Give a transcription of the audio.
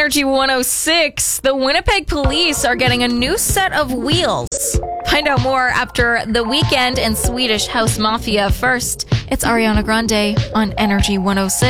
Energy 106, the Winnipeg police are getting a new set of wheels. Find out more after The Weeknd and Swedish House Mafia. First, it's Ariana Grande on Energy 106.